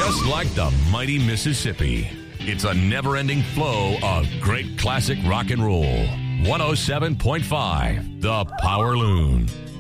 Just like the mighty Mississippi, it's a never-ending flow of great classic rock and roll. 107.5, The Power Loon.